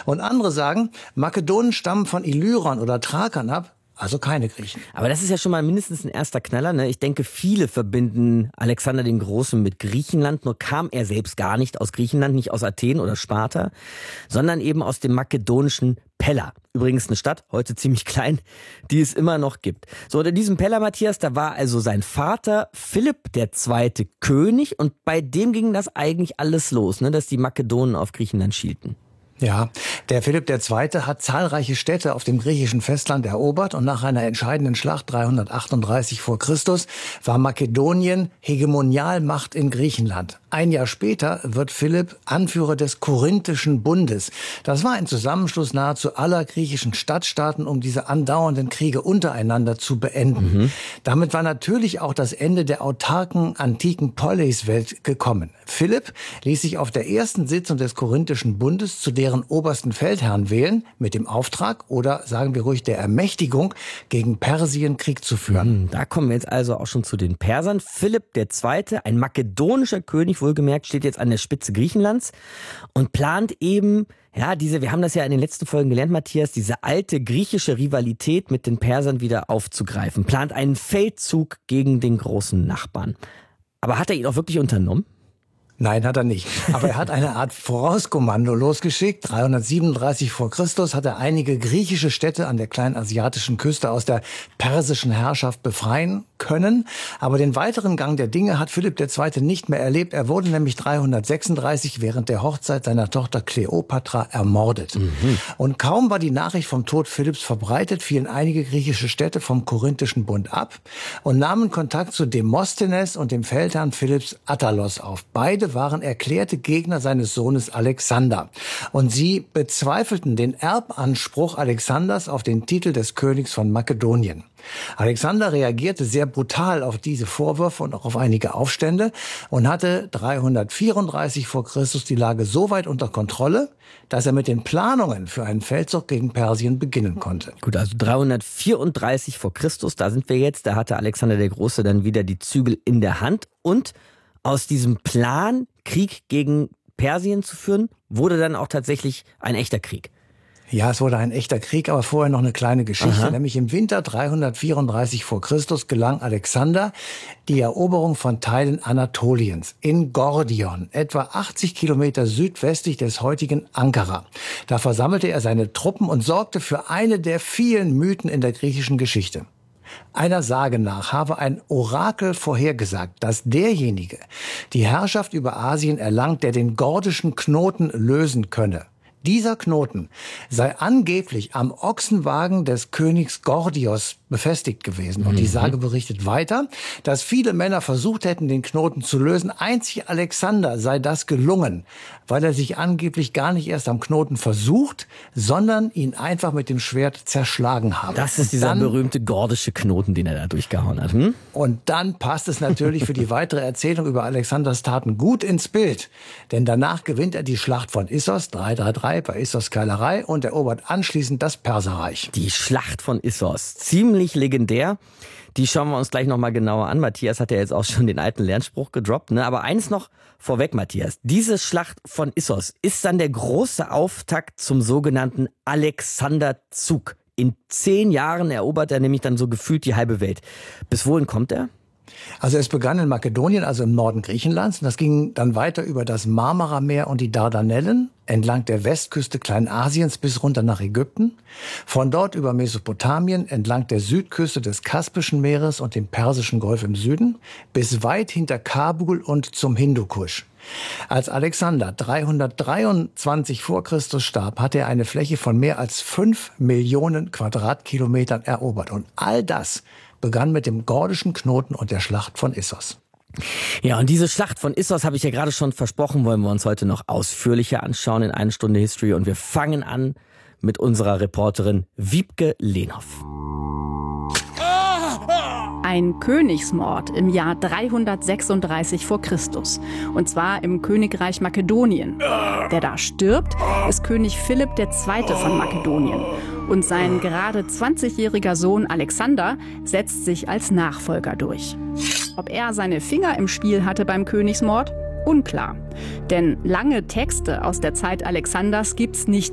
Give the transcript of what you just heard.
Und andere sagen, Makedonen stammen von Illyrern oder Thrakern ab, also keine Griechen. Aber das ist ja schon mal mindestens ein erster Knaller, ne? Ich denke, viele verbinden Alexander den Großen mit Griechenland, nur kam er selbst gar nicht aus Griechenland, nicht aus Athen oder Sparta, sondern eben aus dem makedonischen Pella. Übrigens eine Stadt, heute ziemlich klein, die es immer noch gibt. So, in diesem Pella, Matthias, da war also sein Vater Philipp II. König und bei dem ging das eigentlich alles los, ne? Dass die Makedonen auf Griechenland schielten. Ja, der Philipp II. Hat zahlreiche Städte auf dem griechischen Festland erobert und nach einer entscheidenden Schlacht 338 vor Christus war Makedonien Hegemonialmacht in Griechenland. Ein Jahr später wird Philipp Anführer des Korinthischen Bundes. Das war ein Zusammenschluss nahezu aller griechischen Stadtstaaten, um diese andauernden Kriege untereinander zu beenden. Damit war natürlich auch das Ende der autarken antiken Poliswelt gekommen. Philipp ließ sich auf der ersten Sitzung des Korinthischen Bundes zu deren obersten Feldherrn wählen, mit dem Auftrag oder sagen wir ruhig der Ermächtigung, gegen Persien Krieg zu führen. Da kommen wir jetzt also auch schon zu den Persern. Philipp II., ein makedonischer König, wohlgemerkt, steht jetzt an der Spitze Griechenlands und plant eben, ja, wir haben das ja in den letzten Folgen gelernt, Matthias, diese alte griechische Rivalität mit den Persern wieder aufzugreifen, plant einen Feldzug gegen den großen Nachbarn. Aber hat er ihn auch wirklich unternommen? Nein, hat er nicht. Aber er hat eine Art Vorauskommando losgeschickt. 337 vor Christus hat er einige griechische Städte an der kleinasiatischen Küste aus der persischen Herrschaft befreien können. Aber den weiteren Gang der Dinge hat Philipp II. Nicht mehr erlebt. Er wurde nämlich 336 während der Hochzeit seiner Tochter Kleopatra ermordet. Und kaum war die Nachricht vom Tod Philipps verbreitet, fielen einige griechische Städte vom Korinthischen Bund ab und nahmen Kontakt zu Demosthenes und dem Feldherrn Philipps Attalos auf. Beide waren erklärte Gegner seines Sohnes Alexander. Und sie bezweifelten den Erbanspruch Alexanders auf den Titel des Königs von Makedonien. Alexander reagierte sehr brutal auf diese Vorwürfe und auch auf einige Aufstände und hatte 334 vor Christus die Lage so weit unter Kontrolle, dass er mit den Planungen für einen Feldzug gegen Persien beginnen konnte. Gut, also 334 vor Christus, da sind wir jetzt. Da hatte Alexander der Große dann wieder die Zügel in der Hand und aus diesem Plan, Krieg gegen Persien zu führen, wurde dann auch tatsächlich ein echter Krieg. Ja, es wurde ein echter Krieg, aber vorher noch eine kleine Geschichte. Nämlich im Winter 334 vor Christus gelang Alexander die Eroberung von Teilen Anatoliens in Gordion, etwa 80 Kilometer südwestlich des heutigen Ankara. Da versammelte er seine Truppen und sorgte für eine der vielen Mythen in der griechischen Geschichte. Einer Sage nach habe ein Orakel vorhergesagt, dass derjenige die Herrschaft über Asien erlangt, der den gordischen Knoten lösen könne. Dieser Knoten sei angeblich am Ochsenwagen des Königs Gordios befestigt gewesen. Und die Sage berichtet weiter, dass viele Männer versucht hätten, den Knoten zu lösen. Einzig Alexander sei das gelungen, weil er sich angeblich gar nicht erst am Knoten versucht, sondern ihn einfach mit dem Schwert zerschlagen habe. Das ist dieser berühmte gordische Knoten, den er da durchgehauen hat. Und dann passt es natürlich für die weitere Erzählung über Alexanders Taten gut ins Bild. Denn danach gewinnt er die Schlacht von Issos, 333, bei Issos Keilerei, und erobert anschließend das Perserreich. Die Schlacht von Issos, ziemlich legendär. Die schauen wir uns gleich nochmal genauer an. Matthias hat ja jetzt auch schon den alten Lernspruch gedroppt, ne? Aber eins noch vorweg, Matthias. Diese Schlacht von Issos ist dann der große Auftakt zum sogenannten Alexanderzug. In 10 Jahren erobert er nämlich dann so gefühlt die halbe Welt. Bis wohin kommt er? Also es begann in Makedonien, also im Norden Griechenlands. Und das ging dann weiter über das Marmarameer und die Dardanellen, entlang der Westküste Kleinasiens bis runter nach Ägypten. Von dort über Mesopotamien, entlang der Südküste des Kaspischen Meeres und dem Persischen Golf im Süden, bis weit hinter Kabul und zum Hindukusch. Als Alexander 323 vor Christus starb, hatte er eine Fläche von mehr als 5 Millionen Quadratkilometern erobert. Und all das begann mit dem gordischen Knoten und der Schlacht von Issos. Ja, und diese Schlacht von Issos, habe ich ja gerade schon versprochen, wollen wir uns heute noch ausführlicher anschauen in 1 Stunde History. Und wir fangen an mit unserer Reporterin Wiebke Lehnhoff. Ein Königsmord im Jahr 336 vor Christus. Und zwar im Königreich Makedonien. Der da stirbt, ist König Philipp II. Von Makedonien. Und sein gerade 20-jähriger Sohn Alexander setzt sich als Nachfolger durch. Ob er seine Finger im Spiel hatte beim Königsmord? Unklar. Denn lange Texte aus der Zeit Alexanders gibt's nicht